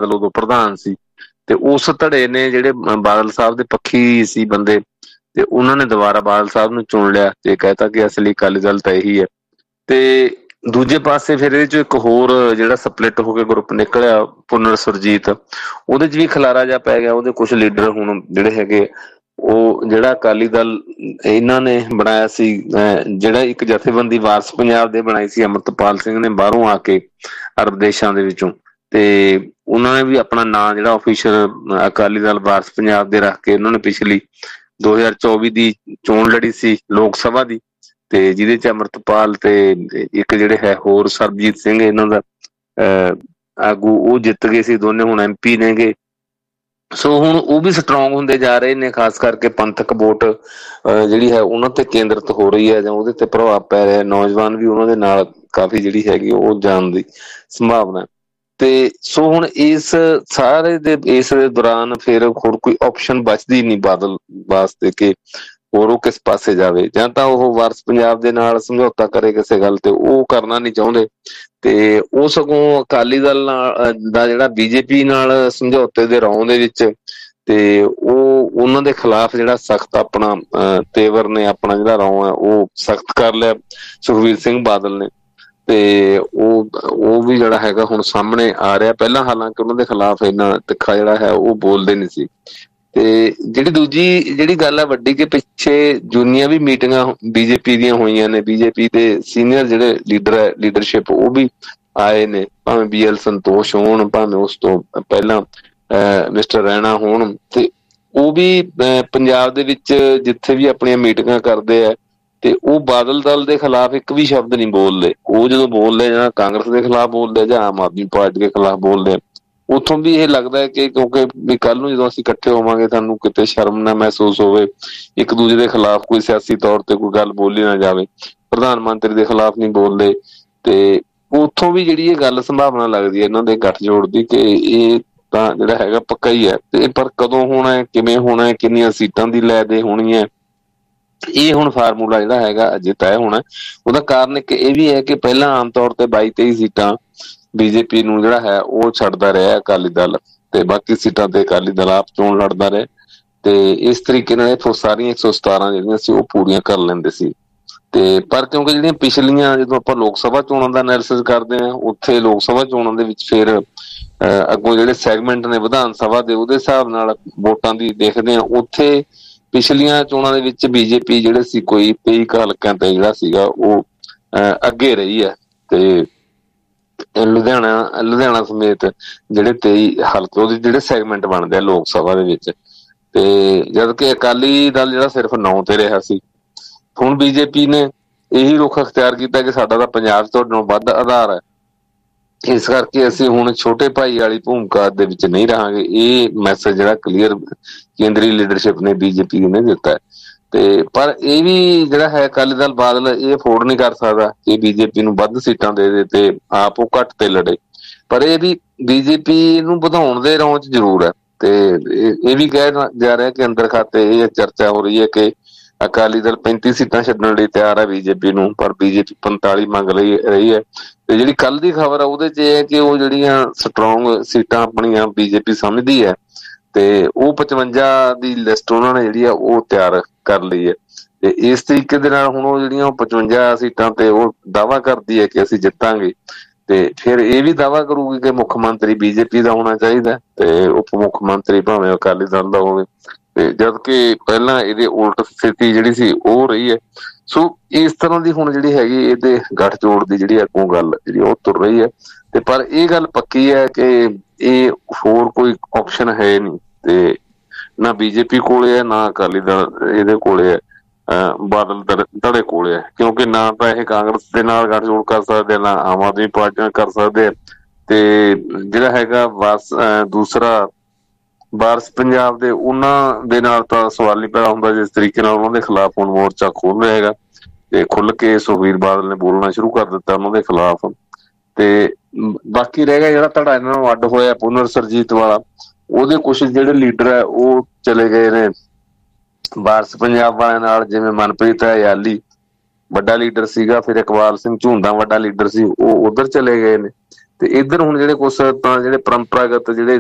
ਬਾਦਲ ਉਦੋਂ ਪ੍ਰਧਾਨ ਸੀ, ਤੇ ਉਸ ਧੜੇ ਨੇ ਜਿਹੜੇ ਬਾਦਲ ਸਾਹਿਬ ਦੇ ਪੱਖੀ ਸੀ ਬੰਦੇ, ਤੇ ਉਹਨਾਂ ਨੇ ਦੁਬਾਰਾ ਬਾਦਲ ਸਾਹਿਬ ਨੂੰ ਚੁਣ ਲਿਆ ਤੇ ਕਹਿਤਾ ਕਿ ਅਸਲੀ ਅਕਾਲੀ ਦਲ ਤਾਂ ਇਹੀ ਹੈ। ਤੇ ਦੂਜੇ ਪਾਸੇ ਫਿਰ ਇਹਦੇ ਚੋਂ ਇੱਕ ਹੋਰ ਜਿਹੜਾ ਸਪਲਿਟ ਹੋ ਕੇ ਗਰੁੱਪ ਨਿਕਲਿਆ ਪੁਨਰ ਸੁਰਜੀਤ, ਉਹਦੇ ਚ ਵੀ ਖਲਾਰਾ ਜਿਹਾ ਪੈ ਗਿਆ। ਉਹਦੇ ਕੁਛ ਲੀਡਰ ਹੁਣ ਜਿਹੜੇ ਹੈਗੇ, ਉਹ ਜਿਹੜਾ ਅਕਾਲੀ ਦਲ ਇਹਨਾਂ ਨੇ ਬਣਾਇਆ ਸੀ, ਜਿਹੜਾ ਇੱਕ ਜਥੇਬੰਦੀ ਵਾਰਸ ਪੰਜਾਬ ਦੇ ਬਣਾਈ ਸੀ ਅੰਮ੍ਰਿਤਪਾਲ ਸਿੰਘ ਨੇ ਬਾਹਰੋਂ ਆ ਕੇ ਅਰਬ ਦੇਸ਼ਾਂ ਦੇ ਵਿੱਚੋਂ, ਤੇ ਉਹਨਾਂ ਨੇ ਵੀ ਆਪਣਾ ਨਾਂ ਜਿਹੜਾ ਆਫੀਸ਼ੀਅਲ ਅਕਾਲੀ ਦਲ ਵਾਰਸ ਪੰਜਾਬ ਦੇ ਰੱਖ ਕੇ ਉਹਨਾਂ ਨੇ ਪਿਛਲੀ 2024 ਦੀ ਚੋਣ ਲੜੀ ਸੀ ਲੋਕ ਸਭਾ ਦੀ, ਤੇ ਜਿਹਦੇ ਚ ਅੰਮ੍ਰਿਤਪਾਲ ਤੇ ਇੱਕ ਜਿਹੜੇ ਹੈ ਹੋਰ ਸਰਬਜੀਤ ਸਿੰਘ ਇਹਨਾਂ ਦਾ ਆਗੂ, ਉਹ ਜਿੱਤ ਗਏ ਸੀ ਦੋਨੇ, ਹੁਣ MP ਨੇਗੇ। ਸੋ ਹੁਣ ਉਹ ਵੀ ਸਟਰੋਂਗ ਹੁੰਦੇ ਜਾ ਰਹੇ ਨੇ, ਖਾਸ ਕਰਕੇ ਪੰਥਕ ਵੋਟ ਜਿਹੜੀ ਹੈ ਉਹਨਾਂ ਤੇ ਕੇਂਦਰਿਤ ਹੋ ਰਹੀ ਹੈ ਜਾਂ ਉਹਦੇ ਤੇ ਪ੍ਰਭਾਵ ਪੈ ਰਿਹਾ, ਨੌਜਵਾਨ ਵੀ ਉਹਨਾਂ ਦੇ ਨਾਲ ਕਾਫੀ ਜਿਹੜੀ ਹੈਗੀ ਉਹ ਜਾਣ ਦੀ ਸੰਭਾਵਨਾ। ਤੇ ਸੋ ਹੁਣ ਇਸ ਸਾਰੇ ਦੇ ਇਸ ਦੇ ਦੌਰਾਨ ਫਿਰ ਹੋਰ ਕੋਈ ਆਪਸ਼ਨ ਬਚਦੀ ਨਹੀਂ ਬਾਦਲ ਵਾਸਤੇ ਕਿ ਹੋਰ ਉਹ ਕਿਸ ਪਾਸੇ ਜਾਵੇ, ਜਾਂ ਤਾਂ ਉਹ ਵਾਰਸ ਪੰਜਾਬ ਦੇ ਨਾਲ ਸਮਝੌਤਾ ਕਰੇ ਕਿਸੇ ਗੱਲ ਤੇ, ਉਹ ਕਰਨਾ ਨਹੀਂ ਚਾਹੁੰਦੇ, ਤੇ ਉਹ ਸਗੋਂ ਅਕਾਲੀ ਦਲ ਨਾਲ ਦਾ ਜਿਹੜਾ BJP ਨਾਲ ਸਮਝੌਤੇ ਦੇ ਰੌਂ ਦੇ ਵਿੱਚ, ਤੇ ਉਹ ਉਹਨਾਂ ਦੇ ਖਿਲਾਫ ਜਿਹੜਾ ਸਖਤ ਆਪਣਾ ਤੇਵਰ ਨੇ, ਆਪਣਾ ਜਿਹੜਾ ਰੌਂ ਹੈ ਉਹ ਸਖਤ ਕਰ ਲਿਆ ਸੁਖਬੀਰ ਸਿੰਘ ਬਾਦਲ ਨੇ। ਤੇ ਉਹ ਵੀ ਜਿਹੜਾ ਹੈਗਾ ਹੁਣ ਸਾਹਮਣੇ ਆ ਰਿਹਾ। ਪਹਿਲਾਂ ਹਾਲਾਂਕਿ ਉਹਨਾਂ ਦੇ ਖਿਲਾਫ ਇੰਨਾ ਤਿੱਖਾ ਜਿਹੜਾ ਹੈ ਉਹ ਬੋਲਦੇ ਨਹੀਂ ਸੀ। ਤੇ ਜਿਹੜੀ ਦੂਜੀ ਜਿਹੜੀ ਗੱਲ ਹੈ ਵੱਡੀ, ਕਿ ਪਿੱਛੇ ਜੂਨੀਆਂ ਵੀ ਮੀਟਿੰਗਾਂ BJP ਦੀਆਂ ਹੋਈਆਂ ਨੇ, BJP ਦੇ ਸੀਨੀਅਰ ਜਿਹੜੇ ਲੀਡਰ ਹੈ, ਲੀਡਰਸ਼ਿਪ, ਉਹ ਵੀ ਆਏ ਨੇ, ਭਾਵੇਂ BL ਸੰਤੋਸ਼ ਹੋਣ, ਭਾਵੇਂ ਉਸ ਤੋਂ ਪਹਿਲਾਂ ਮਿਸਟਰ ਰੈਣਾ ਹੋਣ, ਤੇ ਉਹ ਵੀ ਪੰਜਾਬ ਦੇ ਵਿੱਚ ਜਿੱਥੇ ਵੀ ਆਪਣੀਆਂ ਮੀਟਿੰਗਾਂ ਕਰਦੇ ਆ, ਤੇ ਉਹ ਬਾਦਲ ਦਲ ਦੇ ਖਿਲਾਫ ਇੱਕ ਵੀ ਸ਼ਬਦ ਨਹੀਂ ਬੋਲਦੇ। ਉਹ ਜਦੋਂ ਬੋਲਦੇ ਜਾਂ ਕਾਂਗਰਸ ਦੇ ਖਿਲਾਫ ਬੋਲਦੇ ਜਾਂ ਆਮ ਆਦਮੀ ਪਾਰਟੀ ਦੇ ਖਿਲਾਫ ਬੋਲਦੇ, ਉੱਥੋਂ ਵੀ ਇਹ ਲੱਗਦਾ ਹੈ ਕਿ ਕਿਉਂਕਿ ਵੀ ਕੱਲ ਨੂੰ ਜਦੋਂ ਅਸੀਂ ਇਕੱਠੇ ਹੋਵਾਂਗੇ ਸਾਨੂੰ ਕਿਤੇ ਸ਼ਰਮ ਨਾ ਮਹਿਸੂਸ ਹੋਵੇ, ਇੱਕ ਦੂਜੇ ਦੇ ਖਿਲਾਫ ਕੋਈ ਸਿਆਸੀ ਤੌਰ ਤੇ ਕੋਈ ਗੱਲ ਬੋਲੀ ਨਾ ਜਾਵੇ। ਪ੍ਰਧਾਨ ਮੰਤਰੀ ਦੇ ਖਿਲਾਫ ਨਹੀਂ ਬੋਲਦੇ, ਤੇ ਉੱਥੋਂ ਵੀ ਜਿਹੜੀ ਇਹ ਗੱਲ ਸੰਭਾਵਨਾ ਲੱਗਦੀ ਹੈ ਇਹਨਾਂ ਦੇ ਗੱਠਜੋੜ ਦੀ, ਕਿ ਇਹ ਤਾਂ ਜਿਹੜਾ ਹੈਗਾ ਪੱਕਾ ਹੀ ਹੈ। ਤੇ ਪਰ ਕਦੋਂ ਹੋਣਾ ਹੈ, ਕਿਵੇਂ ਹੋਣਾ ਹੈ, ਕਿੰਨੀਆਂ ਸੀਟਾਂ ਦੀ ਲੈ ਦੇ ਹੋਣੀ ਹੈ, ਇਹ ਹੁਣ ਫਾਰਮੂਲਾ ਜਿਹੜਾ ਹੈਗਾ ਅਜੇ ਤੈਅ ਹੋਣਾ। ਉਹਦਾ ਕਾਰਨ ਇੱਕ ਇਹ ਵੀ ਹੈ ਕਿ ਪਹਿਲਾਂ ਆਮ ਤੌਰ ਤੇ 22-23 ਸੀਟਾਂ BJP ਨੂੰ ਜਿਹੜਾ ਹੈ ਉਹ ਛੱਡਦਾ ਰਿਹਾ ਅਕਾਲੀ ਦਲ, ਤੇ ਬਾਕੀ ਸੀਟਾਂ ਤੇ ਅਕਾਲੀ ਦਲ ਆਪ ਚੋਣ ਲੜਦਾ ਰਿਹਾ, ਤੇ ਇਸ ਤਰੀਕੇ ਨਾਲ ਇਹ ਸਾਰੀਆਂ 117 ਜਿਹੜੀਆਂ ਸੀ ਉਹ ਪੂਰੀਆਂ ਕਰ ਲੈਂਦੇ ਸੀ। ਤੇ ਪਰ ਕਿਉਂਕਿ ਜਿਹੜੀਆਂ ਪਿਛਲੀਆਂ, ਜਦੋਂ ਆਪਾਂ ਲੋਕ ਸਭਾ ਚੋਣਾਂ ਦਾ ਐਨਾਲਿਸਿਸ ਕਰਦੇ ਹਾਂ, ਉੱਥੇ ਲੋਕ ਸਭਾ ਚੋਣਾਂ ਦੇ ਵਿੱਚ ਫਿਰ ਅੱਗੋਂ ਜਿਹੜੇ ਸੈਗਮੈਂਟ ਨੇ ਵਿਧਾਨ ਸਭਾ ਦੇ, ਉਹਦੇ ਹਿਸਾਬ ਨਾਲ ਵੋਟਾਂ ਦੀ ਦੇਖਦੇ ਹਾਂ। ਉੱਥੇ ਪਿਛਲੀਆਂ ਚੋਣਾਂ ਦੇ ਵਿੱਚ BJP ਜਿਹੜੇ ਸੀ ਕੋਈ 23 ਹਲਕਿਆਂ ਤੇ ਜਿਹੜਾ ਸੀਗਾ ਉਹ ਅੱਗੇ ਰਹੀ ਹੈ, ਤੇ ਲੁਧਿਆਣਾ ਸਮੇਤ ਜਿਹੜੇ 23 ਹਲਕੇ ਉਹਦੇ ਜਿਹੜੇ ਸੈਗਮੈਂਟ ਬਣਦੇ ਆ ਲੋਕ ਸਭਾ ਦੇ ਵਿੱਚ, ਤੇ ਜਦ ਕਿ ਅਕਾਲੀ ਦਲ ਜਿਹੜਾ ਸਿਰਫ 9 ਤੇ ਰਿਹਾ ਸੀ। ਹੁਣ BJP ਨੇ ਇਹੀ ਰੁਖ ਅਖਤਿਆਰ ਕੀਤਾ ਕਿ ਸਾਡਾ ਤਾਂ ਪੰਜਾਬ 'ਚ ਤੁਹਾਡੇ ਨਾਲੋਂ ਵੱਧ ਆਧਾਰ ਹੈ, ਇਸ ਕਰਕੇ ਅਸੀਂ ਹੁਣ ਛੋਟੇ ਭਾਈ ਵਾਲੀ ਭੂਮਿਕਾ ਦੇ ਵਿੱਚ ਨਹੀਂ ਰਹਾਂਗੇ। ਇਹ ਮੈਸੇਜ ਜਿਹੜਾ ਕਲੀਅਰ ਕੇਂਦਰੀ ਲੀਡਰਸ਼ਿਪ ਨੇ BJP ਨੇ ਦਿੱਤਾ ਹੈ। ਤੇ ਪਰ ਇਹ ਵੀ ਜਿਹੜਾ ਹੈ ਅਕਾਲੀ ਦਲ ਬਾਦਲ ਇਹ ਅਫੋਰਡ ਨਹੀਂ ਕਰ ਸਕਦਾ ਕਿ BJP ਨੂੰ ਵੱਧ ਸੀਟਾਂ ਦੇ ਦੇ ਤੇ ਆਪ ਉਹ ਘੱਟ ਤੇ ਲੜੇ, ਪਰ ਇਹ ਵੀ BJP ਨੂੰ ਵਧਾਉਣ ਦੇ ਰੌਂ 'ਚ ਜ਼ਰੂਰ ਹੈ। ਤੇ ਇਹ ਵੀ ਕਿਹਾ ਜਾ ਰਿਹਾ ਕਿ ਅੰਦਰ ਖਾਤੇ ਇਹ ਚਰਚਾ ਹੋ ਰਹੀ ਹੈ ਕਿ ਅਕਾਲੀ ਦਲ 35 ਸੀਟਾਂ ਛੱਡਣ ਲਈ ਤਿਆਰ ਹੈ BJP ਨੂੰ, ਪਰ BJP 45 ਮੰਗ ਰਹੀ ਹੈ। ਤੇ ਜਿਹੜੀ ਕੱਲ ਦੀ ਖਬਰ ਆ ਉਹਦੇ 'ਚ ਇਹ ਹੈ ਕਿ ਉਹ ਜਿਹੜੀਆਂ ਸਟਰੋਂਗ ਸੀਟਾਂ ਆਪਣੀਆਂ BJP ਸਮਝਦੀ ਹੈ, ਤੇ ਉਹ 55 ਦੀ ਲਿਸਟ ਉਹਨਾਂ ਨੇ ਜਿਹੜੀ ਆ ਉਹ ਤਿਆਰ ਕਰ ਲਈ ਹੈ। ਤੇ ਇਸ ਤਰੀਕੇ ਦੇ ਨਾਲ ਹੁਣ ਉਹ ਜਿਹੜੀਆਂ ਉਹ 55 ਸੀਟਾਂ ਤੇ ਉਹ ਦਾਅਵਾ ਕਰਦੀ ਹੈ ਕਿ ਅਸੀਂ ਜਿੱਤਾਂਗੇ, ਤੇ ਫਿਰ ਇਹ ਵੀ ਦਾਅਵਾ ਕਰੂਗੀ ਕਿ ਮੁੱਖ ਮੰਤਰੀ BJP ਦਾ ਹੋਣਾ ਚਾਹੀਦਾ, ਤੇ ਉਪ ਮੁੱਖ ਮੰਤਰੀ ਭਾਵੇਂ ਅਕਾਲੀ ਦਲ ਦਾ ਹੋਵੇ, ਤੇ ਜਦ ਕਿ ਪਹਿਲਾਂ ਇਹਦੇ ਉਲਟ ਸਥਿਤੀ ਜਿਹੜੀ ਸੀ ਉਹ ਰਹੀ ਹੈ। ਸੋ ਇਸ ਤਰ੍ਹਾਂ ਦੀ ਹੁਣ ਜਿਹੜੀ ਹੈਗੀ ਇਹਦੇ ਗੱਠਜੋੜ ਦੀ ਜਿਹੜੀ ਅੱਗੋਂ ਗੱਲ ਜਿਹੜੀ ਉਹ ਤੁਰ ਰਹੀ ਹੈ। ਤੇ ਪਰ ਇਹ ਗੱਲ ਪੱਕੀ ਹੈ ਕਿ ਇਹ ਹੋਰ ਕੋਈ ਆਪਸ਼ਨ ਹੈ ਨਹੀਂ, ਤੇ ਨਾ BJP ਕੋਲੇ ਹੈ ਨਾ ਅਕਾਲੀ ਦਲ ਇਹਦੇ ਕੋਲੇ ਹੈ, ਬਾਦਲ ਧੜੇ ਕੋਲੇ ਹੈ, ਕਿਉਂਕਿ ਨਾ ਤਾਂ ਇਹ ਕਾਂਗਰਸ ਦੇ ਨਾਲ ਗੱਠਜੋੜ ਕਰ ਸਕਦੇ, ਨਾ ਆਮ ਆਦਮੀ ਪਾਰਟੀ ਨਾਲ ਕਰ ਸਕਦੇ। ਤੇ ਜਿਹੜਾ ਹੈਗਾ ਦੂਸਰਾ ਵਾਰਸ ਪੰਜਾਬ ਦੇ, ਉਹਨਾਂ ਦੇ ਨਾਲ ਤਾਂ ਸਵਾਲ ਨਹੀਂ ਪੈਦਾ ਹੁੰਦਾ ਜਿਸ ਤਰੀਕੇ ਨਾਲ ਉਹਨਾਂ ਦੇ ਖਿਲਾਫ ਹੁਣ ਮੋਰਚਾ ਖੋਲ ਰਿਹਾ ਹੈਗਾ, ਤੇ ਖੁੱਲ ਕੇ ਸੁਖਬੀਰ ਬਾਦਲ ਨੇ ਬੋਲਣਾ ਸ਼ੁਰੂ ਕਰ ਦਿੱਤਾ ਉਹਨਾਂ ਦੇ ਖਿਲਾਫ। ਤੇ ਬਾਕੀ ਰਹਿ ਗਿਆ ਜਿਹੜਾ ਧੜਾ ਇਹਨਾਂ ਨੂੰ ਅੱਡ ਹੋਇਆ ਪੁਨਰ ਸੁਰਜੀਤ ਵਾਲਾ, ਉਹਦੇ ਕੁਛ ਜਿਹੜੇ ਲੀਡਰ ਹੈ ਉਹ ਚਲੇ ਗਏ ਨੇ ਵਾਰਸ ਪੰਜਾਬ ਵਾਲਿਆਂ ਨਾਲ, ਜਿਵੇਂ ਮਨਪ੍ਰੀਤ ਹਯਾਲੀ ਵੱਡਾ ਲੀਡਰ ਸੀਗਾ, ਫਿਰ ਇਕਬਾਲ ਸਿੰਘ ਝੁੰਦਾ ਵੱਡਾ ਲੀਡਰ ਸੀ, ਉਹ ਉਧਰ ਚਲੇ ਗਏ ਨੇ। ਤੇ ਇੱਧਰ ਹੁਣ ਜਿਹੜੇ ਕੁਛ ਤਾਂ ਜਿਹੜੇ ਪਰੰਪਰਾਗਤ ਜਿਹੜੇ